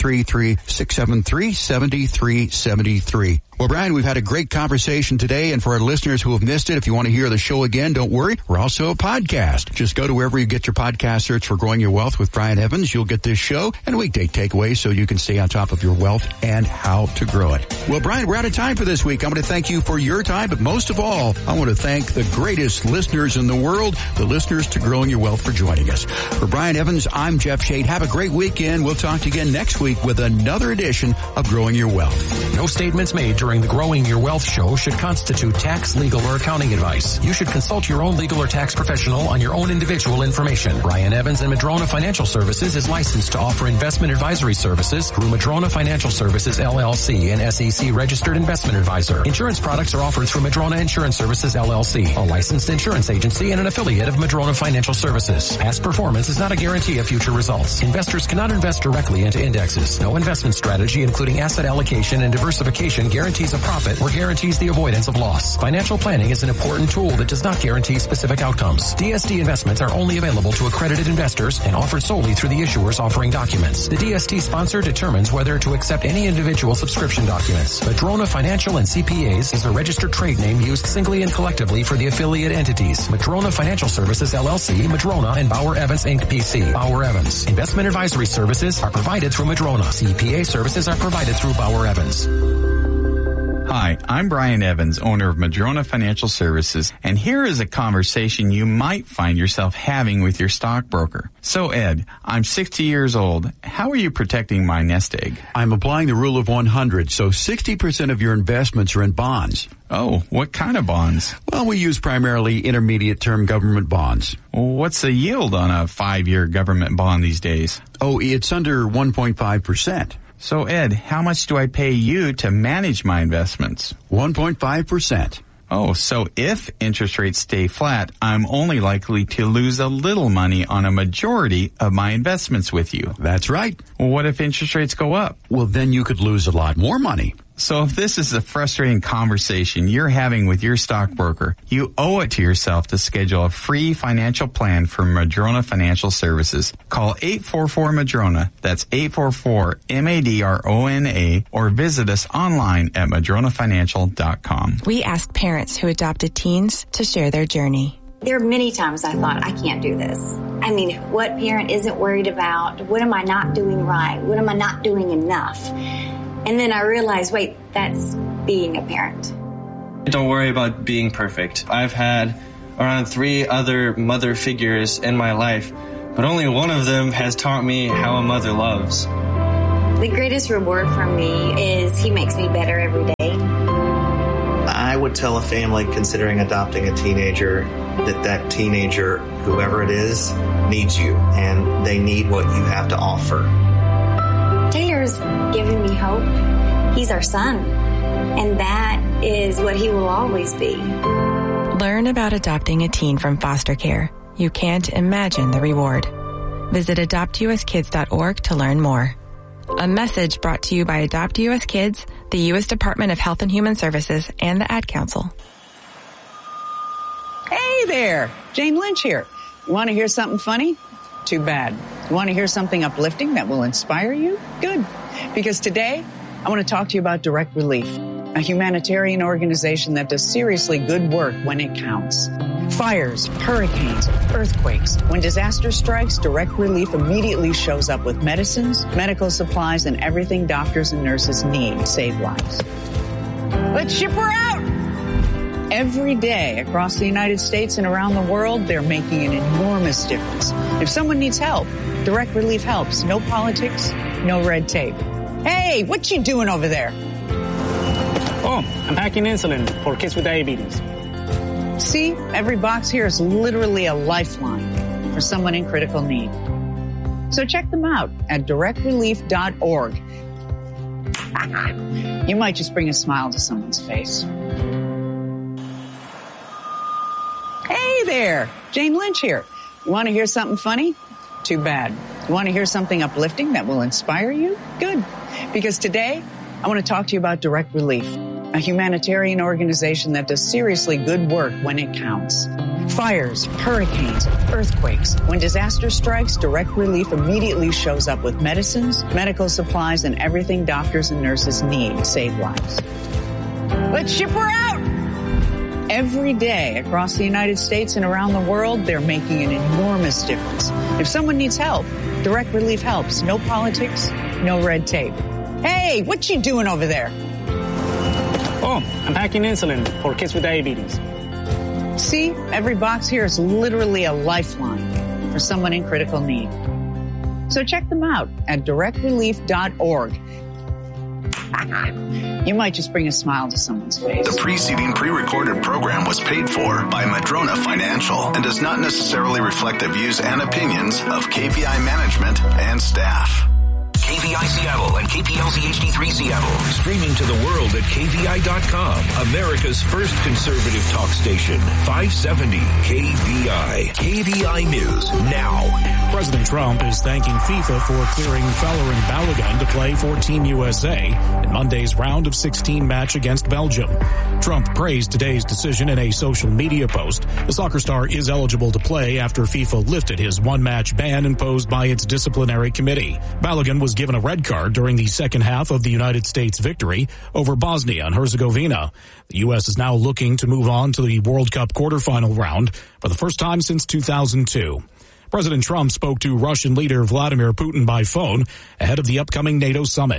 833-673-7373. Well, Brian, we've had a great conversation today, and for our listeners who have missed it, if you want to hear the show again, don't worry. We're also a podcast. Just go to wherever you get your podcast, search for Growing Your Wealth with Brian Evans. You'll get this show and weekday takeaways so you can stay on top of your wealth and how to grow it. Well, Brian, we're out of time for this week. I want to thank you for your time, but most of all, I want to thank the greatest listeners in the world, the listeners to Growing Your Wealth, for joining us. For Brian Evans, I'm Jeff Shade. Have a great weekend. We'll talk to you again next week with another edition of Growing Your Wealth. No statements made during the Growing Your Wealth show should constitute tax, legal, or accounting advice. You should consult your own legal or tax professional on your own individual information. Brian Evans and Madrona Financial Services is licensed to offer investment advisory services through Madrona Financial Services, LLC, an SEC registered investment advisor. Insurance products are offered through Madrona Insurance Services, LLC, a licensed insurance agency and an affiliate of Madrona Financial Services. Past performance is not a guarantee of future results. Investors cannot invest directly into indexes. No investment strategy, including asset allocation and diversification, guarantees a profit or guarantees the avoidance of loss. Financial planning is an important tool that does not guarantee specific outcomes. DST investments are only available to accredited investors and offered solely through the issuers offering documents. The DST sponsor determines whether to accept any individual subscription documents. Madrona Financial and CPAs is a registered trade name used singly and collectively for the affiliate entities. Madrona Financial Services, LLC, Madrona, and Bauer Evans, Inc., PC. Bauer Evans. Investment advisory services are provided through Madrona. CPA services are provided through Bauer Evans. Hi, I'm Brian Evans, owner of Madrona Financial Services, and here is a conversation you might find yourself having with your stockbroker. So, Ed, I'm 60 years old. How are you protecting my nest egg? I'm applying the rule of 100, so 60% of your investments are in bonds. Oh, what kind of bonds? Well, we use primarily intermediate-term government bonds. What's the yield on a 5-year government bond these days? Oh, it's under 1.5%. So, Ed, how much do I pay you to manage my investments? 1.5%. Oh, so if interest rates stay flat, I'm only likely to lose a little money on a majority of my investments with you. That's right. Well, what if interest rates go up? Well, then you could lose a lot more money. So if this is a frustrating conversation you're having with your stockbroker, you owe it to yourself to schedule a free financial plan from Madrona Financial Services. Call 844-MADRONA. That's 844-MADRONA, or visit us online at madronafinancial.com. We asked parents who adopted teens to share their journey. There are many times I thought, I can't do this. I mean, what parent isn't worried about? What am I not doing right? What am I not doing enough? And then I realized, wait, that's being a parent. Don't worry about being perfect. I've had around 3 other mother figures in my life, but only one of them has taught me how a mother loves. The greatest reward for me is he makes me better every day. I would tell a family considering adopting a teenager that teenager, whoever it is, needs you, and they need what you have to offer. Taylor's giving me hope. He's our son, and that is what he will always be. Learn about adopting a teen from foster care. You can't imagine the reward. Visit adoptuskids.org to learn more. A message brought to you by Adopt U.S. Kids, the U.S. Department of Health and Human Services, and the Ad Council. Hey there, Jane Lynch here. You want to hear something funny? Too bad. You want to hear something uplifting that will inspire you? Good. Because today, I want to talk to you about Direct Relief, a humanitarian organization that does seriously good work when it counts. Fires, hurricanes, earthquakes. When disaster strikes, Direct Relief immediately shows up with medicines, medical supplies, and everything doctors and nurses need to save lives. Let's ship her out! Every day across the United States and around the world, they're making an enormous difference. If someone needs help, Direct Relief helps. No politics, no red tape. Hey, what you doing over there? Oh, I'm packing insulin for kids with diabetes. See, every box here is literally a lifeline for someone in critical need. So check them out at directrelief.org. You might just bring a smile to someone's face. Hey there, Jane Lynch here. You want to hear something funny? Too bad. You want to hear something uplifting that will inspire you? Good. Because today, I want to talk to you about Direct Relief, a humanitarian organization that does seriously good work when it counts. Fires, hurricanes, earthquakes. When disaster strikes, Direct Relief immediately shows up with medicines, medical supplies, and everything doctors and nurses need to save lives. Let's ship her out! Every day across the United States and around the world, they're making an enormous difference. If someone needs help, Direct Relief helps. No politics, no red tape. Hey, what you doing over there? Oh, I'm packing insulin for kids with diabetes. See, every box here is literally a lifeline for someone in critical need. So check them out at directrelief.org. You might just bring a smile to someone's face. The preceding pre-recorded program was paid for by Madrona Financial and does not necessarily reflect the views and opinions of KPI management and staff. KVI Seattle and KPLZ HD3 Seattle. Streaming to the world at KVI.com. America's first conservative talk station. 570 KVI. KVI News now. President Trump is thanking FIFA for clearing Fellerin Balogun to play for Team USA in Monday's round of 16 match against Belgium. Trump praised today's decision in a social media post. The soccer star is eligible to play after FIFA lifted his one-match ban imposed by its disciplinary committee. Balogun was given a red card during the second half of the United States victory over Bosnia and Herzegovina. The U.S. is now looking to move on to the World Cup quarterfinal round for the first time since 2002. President Trump spoke to Russian leader Vladimir Putin by phone ahead of the upcoming NATO summit.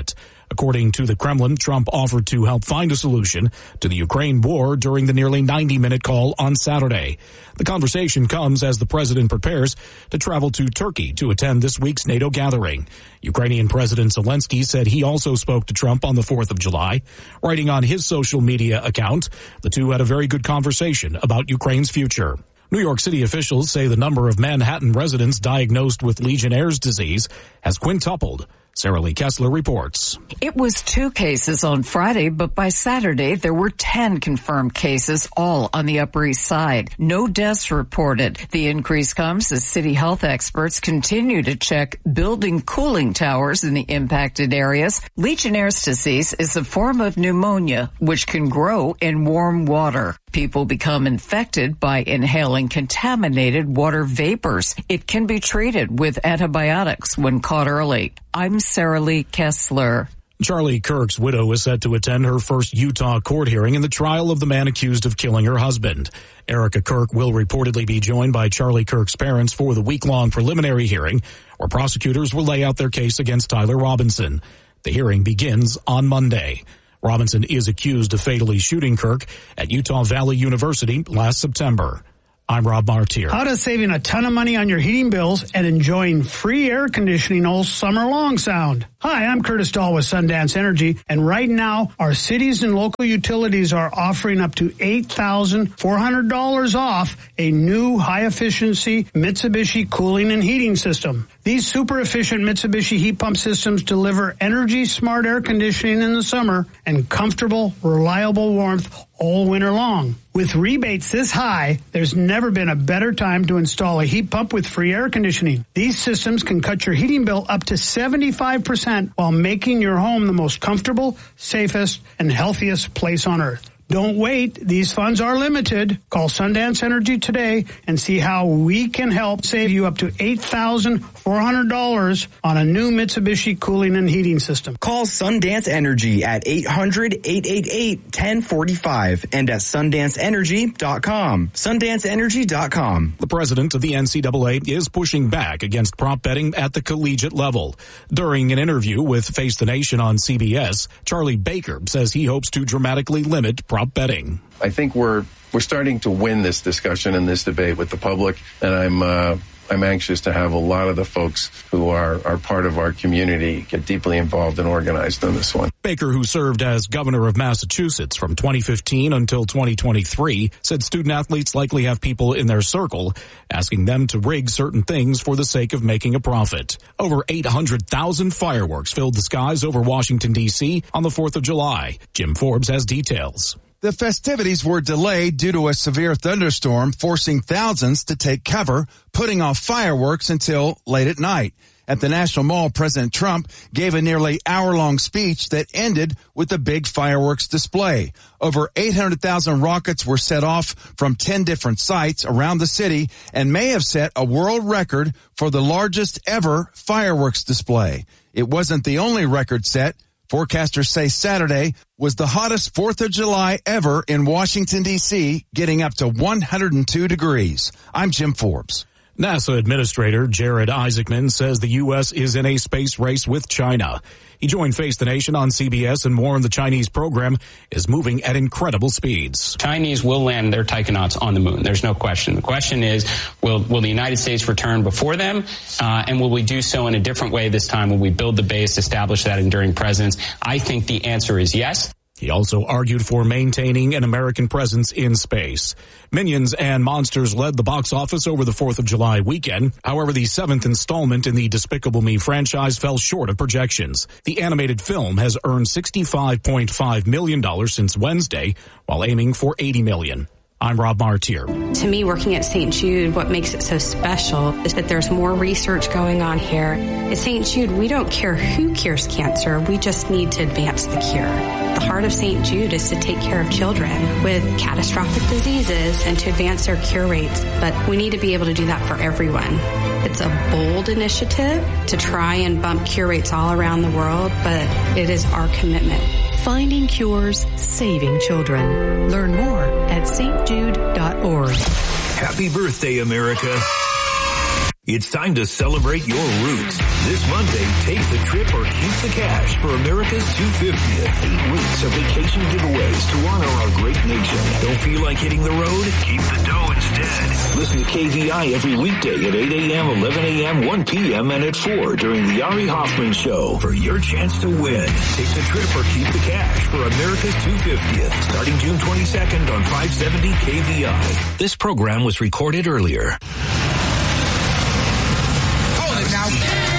According to the Kremlin, Trump offered to help find a solution to the Ukraine war during the nearly 90-minute call on Saturday. The conversation comes as the president prepares to travel to Turkey to attend this week's NATO gathering. Ukrainian President Zelensky said he also spoke to Trump on the 4th of July. Writing on his social media account, the two had a very good conversation about Ukraine's future. New York City officials say the number of Manhattan residents diagnosed with Legionnaire's disease has quintupled. Sarah Lee Kessler reports. It was 2 cases on Friday, but by Saturday there were 10 confirmed cases, all on the Upper East Side. No deaths reported. The increase comes as city health experts continue to check building cooling towers in the impacted areas. Legionnaire's disease is a form of pneumonia which can grow in warm water. People become infected by inhaling contaminated water vapors. It can be treated with antibiotics when caught early. I'm Sarah Lee Kessler. Charlie Kirk's widow is set to attend her first Utah court hearing in the trial of the man accused of killing her husband. Erica Kirk will reportedly be joined by Charlie Kirk's parents for the week-long preliminary hearing, where prosecutors will lay out their case against Tyler Robinson. The hearing begins on Monday. Robinson is accused of fatally shooting Kirk at Utah Valley University last September. I'm Rob Martier. How does saving a ton of money on your heating bills and enjoying free air conditioning all summer long sound? Hi, I'm Curtis Dahl with Sundance Energy, and right now our cities and local utilities are offering up to $8,400 off a new high-efficiency Mitsubishi cooling and heating system. These super-efficient Mitsubishi heat pump systems deliver energy-smart air conditioning in the summer and comfortable, reliable warmth all winter long. With rebates this high, there's never been a better time to install a heat pump with free air conditioning. These systems can cut your heating bill up to 75% while making your home the most comfortable, safest, and healthiest place on earth. Don't wait. These funds are limited. Call Sundance Energy today and see how we can help save you up to $8,400 on a new Mitsubishi cooling and heating system. Call Sundance Energy at 800-888-1045 and at sundanceenergy.com. Sundanceenergy.com. The president of the NCAA is pushing back against prop betting at the collegiate level. During an interview with Face the Nation on CBS, Charlie Baker says he hopes to dramatically limit prop betting. I think we're starting to win this discussion and this debate with the public, and I'm anxious to have a lot of the folks who are part of our community get deeply involved and organized in this one. Baker, who served as governor of Massachusetts from 2015 until 2023, said student athletes likely have people in their circle asking them to rig certain things for the sake of making a profit. Over 800,000 fireworks filled the skies over Washington, D.C. on the 4th of July. Jim Forbes has details. The festivities were delayed due to a severe thunderstorm, forcing thousands to take cover, putting off fireworks until late at night. At the National Mall, President Trump gave a nearly hour-long speech that ended with a big fireworks display. Over 800,000 rockets were set off from 10 different sites around the city and may have set a world record for the largest ever fireworks display. It wasn't the only record set. Forecasters say Saturday was the hottest 4th of July ever in Washington, D.C., getting up to 102 degrees. I'm Jim Forbes. NASA Administrator Jared Isaacman says the U.S. is in a space race with China. He joined Face the Nation on CBS and warned the Chinese program is moving at incredible speeds. Chinese will land their taikonauts on the moon. There's no question. The question is, will the United States return before them? And will we do so in a different way this time? Will we build the base, establish that enduring presence? I think the answer is yes. He also argued for maintaining an American presence in space. Minions and Monsters led the box office over the 4th of July weekend. However, the 7th installment in the Despicable Me franchise fell short of projections. The animated film has earned $65.5 million since Wednesday, while aiming for $80 million. I'm Rob Martier. To me, working at St. Jude, what makes it so special is that there's more research going on here. At St. Jude, we don't care who cures cancer. We just need to advance the cure. The heart of St. Jude is to take care of children with catastrophic diseases and to advance their cure rates. But we need to be able to do that for everyone. It's a bold initiative to try and bump cure rates all around the world, but it is our commitment. Finding cures, saving children. Learn more at stjude.org. Happy birthday, America. It's time to celebrate your roots. This Monday, take the trip or keep the cash for America's 250th. 8 weeks of vacation giveaways to honor our great nation. Don't feel like hitting the road? Keep the dough instead. Listen to KVI every weekday at 8 a.m., 11 a.m., 1 p.m., and at 4 during the Ari Hoffman Show for your chance to win. Take the trip or keep the cash for America's 250th, starting June 22nd on 570 KVI. This program was recorded earlier. Now,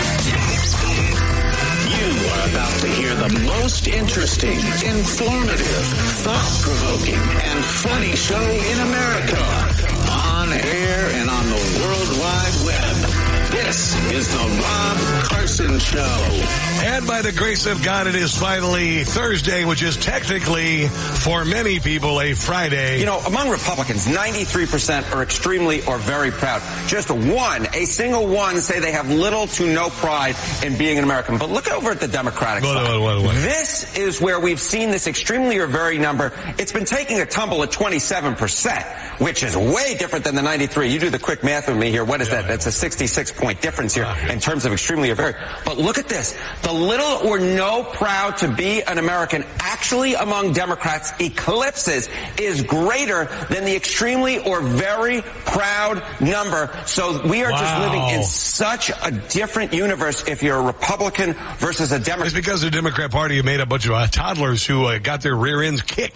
you are about to hear the most interesting, informative, thought-provoking, and funny show in America. On air and on the World Wide Web. This is the Rob Carson Show. And by the grace of God, it is finally Thursday, which is technically, for many people, a Friday. You know, among Republicans, 93% are extremely or very proud. Just a single one, say they have little to no pride in being an American. But look over at the Democratic side. This is where we've seen this extremely or very number. It's been taking a tumble at 27%, which is way different than the 93. You do the quick math with me here. What is that? That's a 66-point difference here in terms of extremely or very. But look at this. The little or no proud to be an American actually among Democrats eclipses is greater than the extremely or very proud number. So we are just living in such a different universe if you're a Republican versus a Democrat. It's because the Democrat Party made a bunch of toddlers who got their rear ends kicked